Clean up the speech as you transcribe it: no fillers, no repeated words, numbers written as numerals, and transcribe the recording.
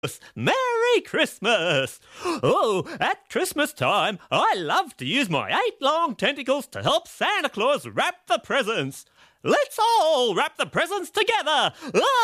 Merry Christmas! Oh, at Christmas time, I love to use my 8 long tentacles to help Santa Claus wrap the presents. Let's all wrap the presents together!